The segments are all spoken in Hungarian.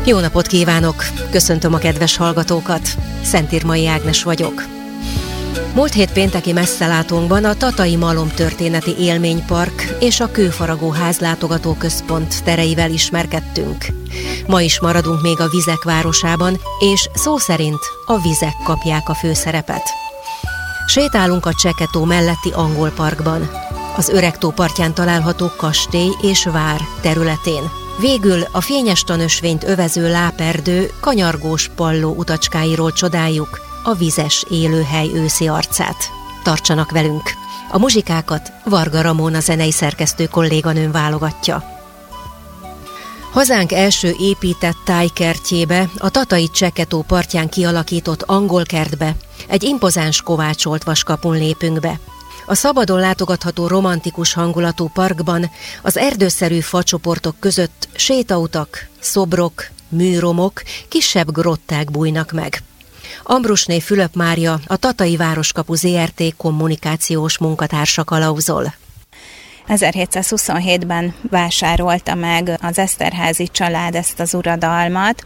Jó napot kívánok! Köszöntöm a kedves hallgatókat. Szentírmai Ágnes vagyok. Múlt hét pénteki messzelátónkban a Tatai Malomtörténeti Élménypark és a Kőfaragóház látogatóközpont tereivel ismerkedtünk. Ma is maradunk még a vizek városában, és szó szerint a vizek kapják a főszerepet. Sétálunk a Cseketó melletti Angol Parkban, az Öregtó partján található kastély és vár területén. Végül a fényes tanösvényt övező láperdő kanyargós palló utacskáiról csodáljuk a vizes élőhely őszi arcát. Tartsanak velünk! A muzsikákat Varga Ramóna zenei szerkesztő kolléganőm válogatja. Hazánk első épített tájkertjébe, a Tatai Cseketó partján kialakított Angol kertbe, egy impozáns kovácsolt vaskapun lépünk be. A szabadon látogatható romantikus hangulatú parkban az erdőszerű facsoportok között sétautak, szobrok, műromok, kisebb grották bújnak meg. Ambrusné Fülöp Mária, a Tatai Városkapu Zrt. Kommunikációs munkatársa kalauzol. 1727-ben vásárolta meg az Eszterházy család ezt az uradalmat.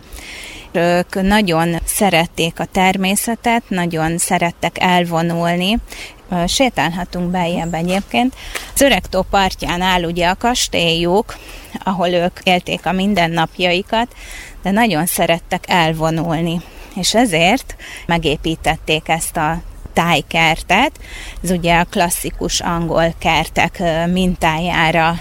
Ők nagyon szerették a természetet, nagyon szerettek elvonulni. Sétálhatunk beljebb egyébként. Az Öregtó partján áll ugye a kastélyuk, ahol ők élték a mindennapjaikat, de nagyon szerettek elvonulni. És ezért megépítették ezt a tájkertet. Ez ugye a klasszikus angol kertek mintájára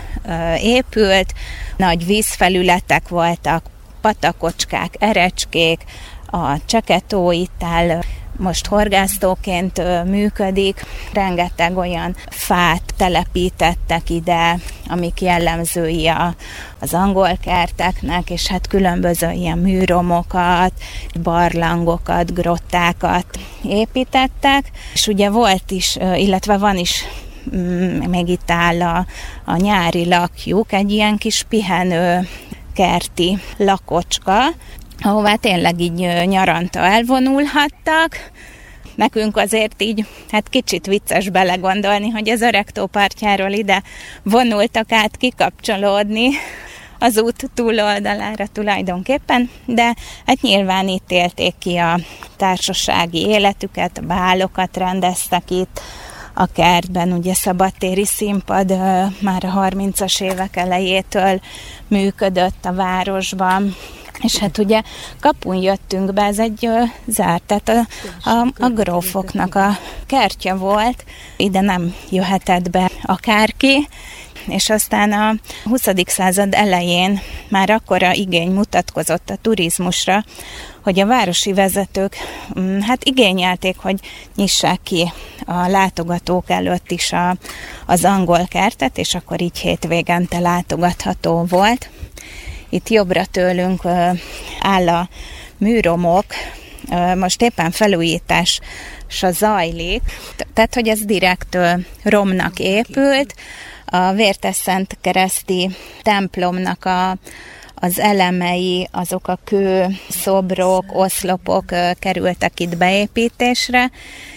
épült. Nagy vízfelületek voltak, patakocskák, erecskék, a Cseketó itt áll, most horgásztóként működik, rengeteg olyan fát telepítettek ide, amik jellemzői az angol kerteknek, és hát különböző ilyen műromokat, barlangokat, grottákat építettek, és ugye volt is, illetve van is, még itt áll a nyári lakjuk, egy ilyen kis pihenő kerti lakocska, ahová tényleg így nyaranta elvonulhattak. Nekünk azért így, hát kicsit vicces belegondolni, hogy az Öregtó partjáról ide vonultak át kikapcsolódni az út túloldalára tulajdonképpen, de hát nyilván itt élték ki a társasági életüket, a bálokat rendeztek itt, a kertben ugye szabadtéri színpad már a 30-as évek elejétől működött a városban, és hát ugye kapun jöttünk be, ez egy zárt, tehát a grófoknak a kertje volt, ide nem jöhetett be akárki, és aztán a 20. század elején már akkora igény mutatkozott a turizmusra, hogy a városi vezetők hát igényelték, hogy nyissák ki a látogatók előtt is az angol kertet, és akkor így hétvégente látogatható volt. Itt jobbra tőlünk áll a műromok, most éppen felújítása zajlik, tehát hogy ez direkt romnak épült. A Vértesszent kereszti templomnak az elemei, azok a kő szobrok, oszlopok kerültek itt beépítésre.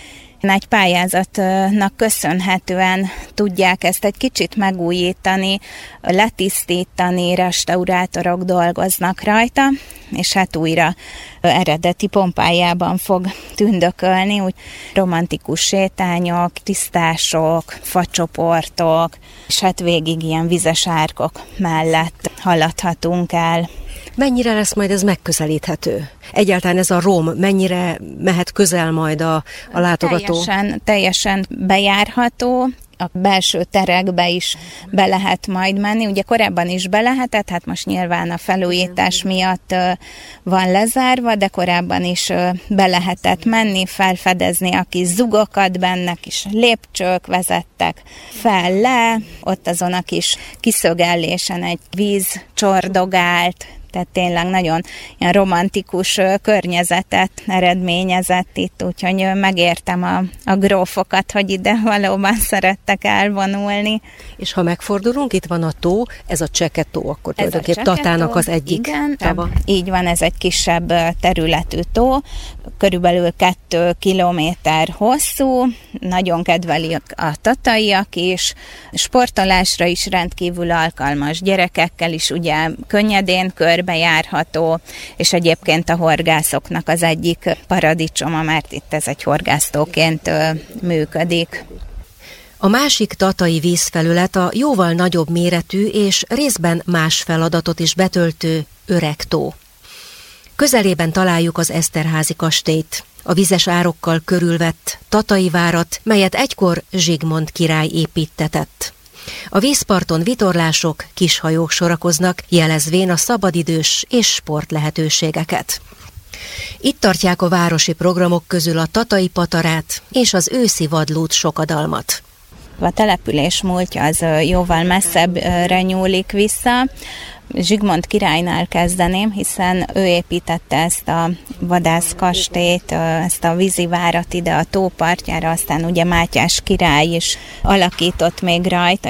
Egy pályázatnak köszönhetően tudják ezt egy kicsit megújítani, letisztítani, restaurátorok dolgoznak rajta, és hát újra eredeti pompájában fog tündökölni, úgy romantikus sétányok, tisztások, facsoportok, és hát végig ilyen vizes árkok mellett haladhatunk el. Mennyire lesz majd ez megközelíthető? Egyáltalán ez a rom mennyire mehet közel majd a látogató? Teljesen bejárható. A belső terekbe is be lehet majd menni. Ugye korábban is be lehetett, hát most nyilván a felújítás miatt van lezárva, de korábban is be lehetett menni, felfedezni a kis zugokat benne, kis lépcsők vezettek fel le, ott azon a kis kiszögellésen egy víz csordogált, tehát tényleg nagyon ilyen romantikus környezetet eredményezett itt, úgyhogy megértem a grófokat, hogy ide valóban szerettek elvonulni. És ha megfordulunk, itt van a tó, ez a Cseketó, akkor tulajdonképpen Tatának az egyik tava. Így van, ez egy kisebb területű tó, körülbelül 2 kilométer hosszú, nagyon kedveli a tataiak is, sportolásra is rendkívül alkalmas, gyerekekkel is ugye könnyedén körbe körbejárható, és egyébként a horgászoknak az egyik paradicsoma, mert itt ez egy horgásztóként működik. A másik tatai vízfelület a jóval nagyobb méretű és részben más feladatot is betöltő Öregtó. Közelében találjuk az Eszterházy kastélyt, a vizes árokkal körülvett tatai várat, melyet egykor Zsigmond király építtetett. A vízparton vitorlások, kishajók sorakoznak, jelezvén a szabadidős és sportlehetőségeket. Itt tartják a városi programok közül a tatai patarát és az őszi vadlút sokadalmat. A település múltja az jóval messzebbre nyúlik vissza. Zsigmond királynál kezdeném, hiszen ő építette ezt a vadászkastélyt, ezt a vízivárat ide a tó partjára, aztán ugye Mátyás király is alakított még rajta.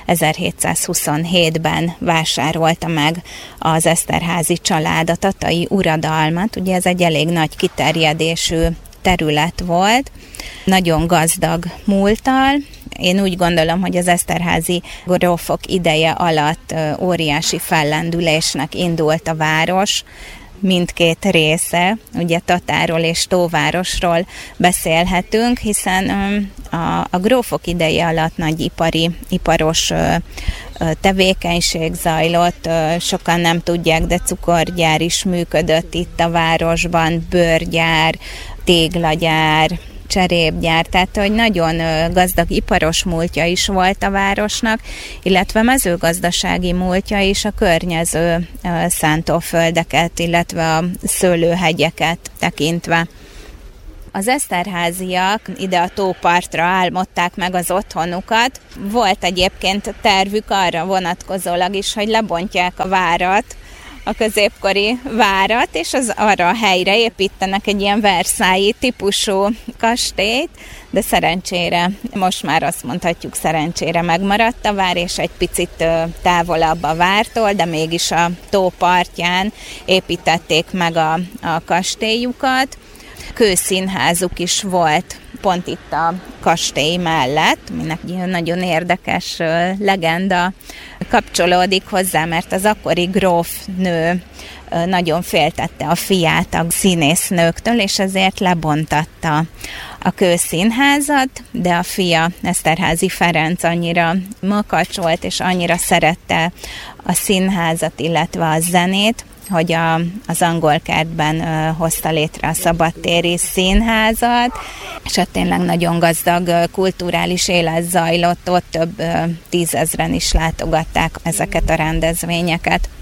1727-ben vásárolta meg az Eszterházy család a tatai uradalmat, ugye ez egy elég nagy kiterjedésű terület volt, nagyon gazdag múlttal. Én úgy gondolom, hogy az eszterházy grófok ideje alatt óriási fellendülésnek indult a város, mindkét része, ugye Tatáról és Tóvárosról beszélhetünk, hiszen a grófok ideje alatt nagy iparos tevékenység zajlott, sokan nem tudják, de cukorgyár is működött itt a városban, bőrgyár, téglagyár, cserépgyár, tehát hogy nagyon gazdag iparos múltja is volt a városnak, illetve mezőgazdasági múltja is a környező szántóföldeket, illetve a szőlőhegyeket tekintve. Az eszterházyak ide a tópartra álmodták meg az otthonukat. Volt egyébként tervük arra vonatkozólag is, hogy lebontják a várat, a középkori várat, és arra a helyre építenek egy ilyen versailles típusú kastélyt, de szerencsére, most már azt mondhatjuk, szerencsére megmaradt a vár, és egy picit távolabb a vártól, de mégis a tó partján építették meg a kastélyukat. Kőszínházuk is volt pont itt a kastély mellett, aminek nagyon érdekes legenda kapcsolódik hozzá, mert az akkori grófnő nagyon féltette a fiát a színésznőktől, és ezért lebontatta a kőszínházat, de a fia, Eszterházy Ferenc annyira makacs volt, és annyira szerette a színházat, illetve a zenét, hogy az Angolkertben hozta létre a szabadtéri színházat, és ott tényleg nagyon gazdag kulturális élet zajlott, ott több 10 000-en is látogatták ezeket a rendezvényeket.